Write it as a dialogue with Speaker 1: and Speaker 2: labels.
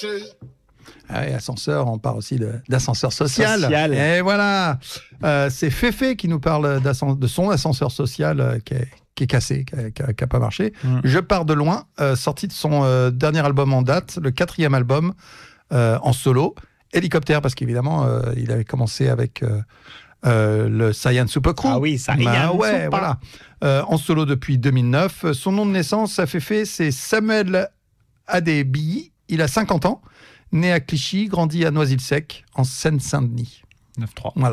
Speaker 1: Ah oui, ascenseur, on parle aussi d'ascenseur social. Et voilà, c'est Féfé qui nous parle de son ascenseur social qui est cassé, qui n'a pas marché. Je pars de loin, sorti de son dernier album en date, le 4e album en solo. Hélicoptère, parce qu'évidemment, il avait commencé avec le Saiyan Super Crew.
Speaker 2: Ah oui, Saiyan
Speaker 1: ouais,
Speaker 2: Super.
Speaker 1: voilà. En solo depuis 2009. Son nom de naissance, à Féfé, c'est Samuel Adebi. Il a 50 ans. Né à Clichy, grandi à Noisy-le-Sec, en Seine-Saint-Denis.
Speaker 2: 9-3.
Speaker 1: Voilà.